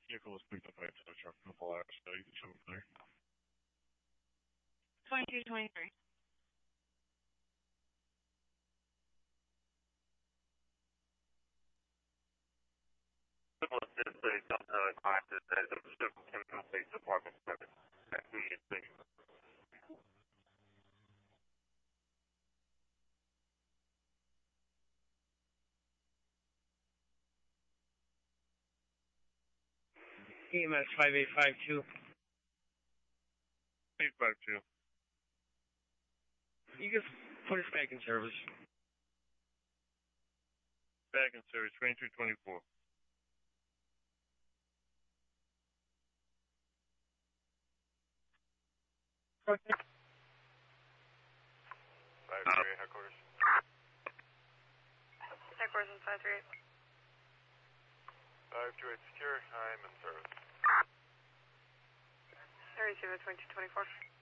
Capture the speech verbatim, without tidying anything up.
Vehicle was picked up by a tow truck from Alaska. You can show up there. twenty-two twenty-three. E M S five eight five two. eight five two. You can put us back in service. Back in service, twenty-two twenty-four. Okay. five three eight, headquarters. Headquarters in five three eight. five two eight secure, I'm in service. thirty-two twenty-two twenty-four.